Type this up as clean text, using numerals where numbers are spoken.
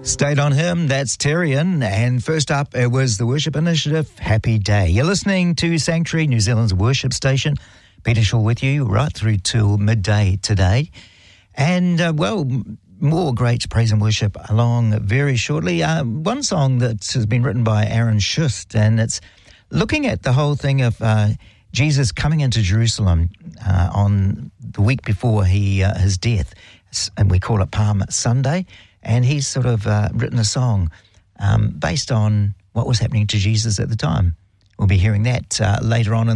Stayed on him, that's Tyrion. And first up, it was the Worship Initiative, Happy Day. You're listening to Sanctuary, New Zealand's worship station. Peter Shaw with you right through till midday today. And, more great praise and worship along very shortly. One song that has been written by Aaron Schust, and it's looking at the whole thing of Jesus coming into Jerusalem on the week before his death. And we call it Palm Sunday. And he's sort of written a song based on what was happening to Jesus at the time. We'll be hearing that later on in